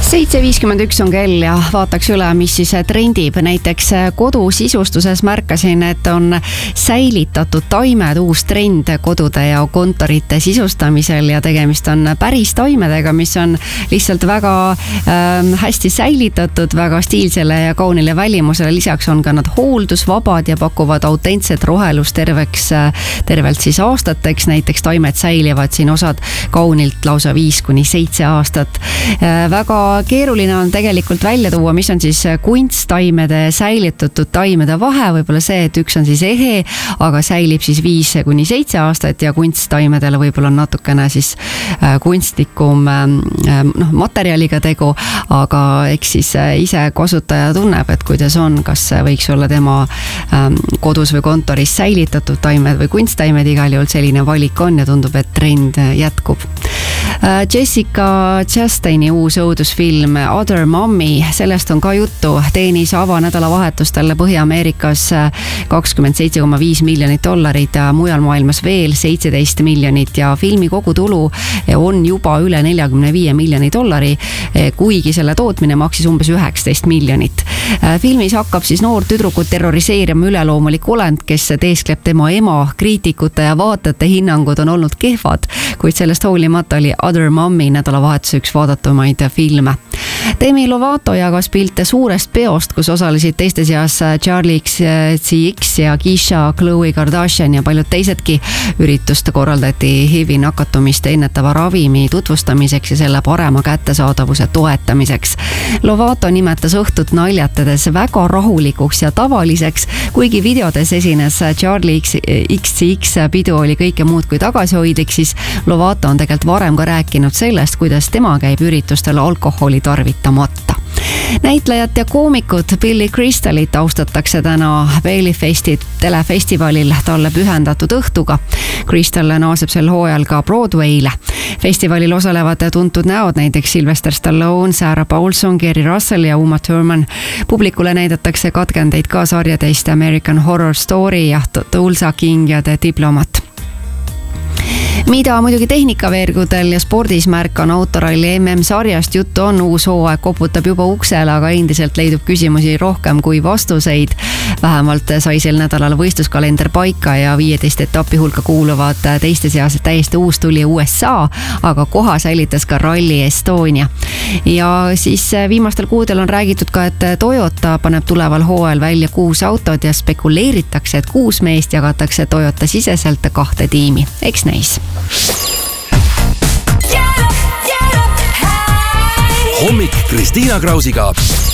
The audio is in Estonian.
7:51 on kell ja vaataks üle, mis siis trendib. Näiteks kodusisustuses märkasin, et on säilitatud taimed, uus trend kodude ja kontorite sisustamisel ja tegemist on päris taimedega, mis on lihtsalt väga hästi säilitatud, väga stiilsele ja kaunile välimusele. Lisaks on ka nad hooldusvabad ja pakuvad autentset rohelust tervelt siis aastateks. Näiteks taimed säilivad siin osad kaunilt lausa 5-7 aastat. Väga keeruline on tegelikult välja tuua, mis on siis kunsttaimede, säilitatud taimede vahe. Võib-olla see, et üks on siis ehe, aga säilib siis 5-7 aastat ja kunsttaimedele võib-olla on natukene siis kunstlikum materjaliga tegu, aga eks siis ise kasutaja tunneb, et kuidas on, kas võiks olla tema kodus või kontoris säilitatud taimed või kunsttaimed. Igal juhul selline valik on ja tundub, et trend jätkub. Jessica Chastaini uus õudusfilm Other Mommy, sellest on ka juttu, teenis avanädalavahetustel Põhja-Ameerikas $27.5 miljonit ja mujal maailmas veel $17 miljonit ja filmi kogutulu on juba üle $45 miljoni, kuigi selle tootmine maksis umbes $19 miljonit. Filmis hakkab siis noor tüdrukut terroriseerima üleloomulik olend, kes teeskleb tema ema. Kriitikute ja vaatajate hinnangud on olnud kehvad, kuid sellest hoolimata oli Other Mommy nädalavahetuse üks vaadatumaid filme. Demi Lovato jagas pilte suurest peost, kus osalesid teiste seas Charlie XCX ja Keisha, Khloe Kardashian ja paljud teisedki. Üritust korraldati HIV nakatumist ennetava ravimi tutvustamiseks ja selle parema kättesaadavuse toetamiseks. Lovato nimetas õhtut naljatades väga rahulikuks ja tavaliseks, kuigi videodes esines Charlie XCX pidu oli kõike muud kui tagasihoidlik, siis Lovato on tegelikult varem ka rääkinud sellest, kuidas tema käib üritustel alkoholi tarvitamata. Näitlejat ja koomikut Billy Crystalit austatakse täna Bellyfesti telefestivalil talle pühendatud õhtuga. Crystal naaseb sel hooajal ka Broadway'le. Festivalil osalevad tuntud näod, näiteks Sylvester Stallone, Sarah Paulson, Kerry Russell ja Uma Thurman. Publikule näidatakse katkendeid ka sarjadest American Horror Story ja Tulsa King ja The Diplomat. Mida muidugi tehnikaveergudel ja spordis märkan autoralli MM-sarjast juttu on, uus hooaeg koputab juba uksele, aga endiselt leidub küsimusi rohkem kui vastuseid. Vähemalt sai sel nädalal võistluskalender paika ja 15 etapi hulka kuuluvad teiste seas täiesti uus tuli USA, aga koha säilitas ka Rally Estonia. Ja siis viimastel kuudel on räägitud ka, et Toyota paneb tuleval hooajal välja 6 autot ja spekuleeritakse, et 6 meest jagatakse Toyota siseselt 2 tiimi. Eks näis. Hommik Kristiina Krausiga.